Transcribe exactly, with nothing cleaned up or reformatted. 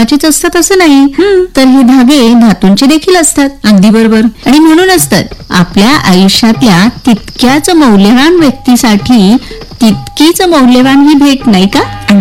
च असतात असं नाही, तर हे धागे धातूंचे देखील असतात. अगदी बरोबर. आणि म्हणूनच तर आपल्या आयुष्यातल्या तितक्याच मौल्यवान व्यक्तीसाठी तितकीच मौल्यवान ही भेट, नाही का?